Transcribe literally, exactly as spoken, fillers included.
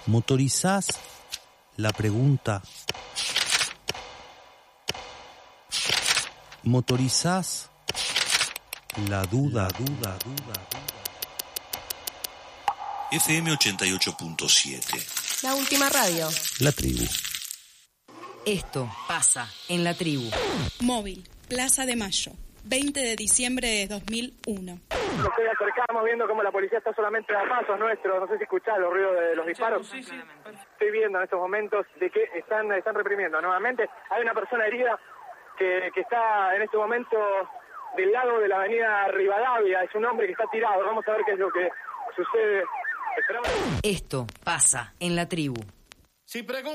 ¿Motorizás la pregunta? ¿Motorizás la duda, duda, duda, duda? F M ochenta y ocho punto siete. La última radio. La tribu. Esto pasa en la tribu. Móvil, Plaza de Mayo, veinte de diciembre de dos mil uno. Nos acercamos viendo cómo la policía está solamente a pasos nuestros. No sé si escuchás los ruidos de los disparos. Sí, sí. Estoy viendo en estos momentos de que están, están reprimiendo nuevamente. Hay una persona herida que, que está en este momento del lado de la avenida Rivadavia. Es un hombre que está tirado. Vamos a ver qué es lo que sucede. Esperamos. Esto pasa en la tribu. Si preguntas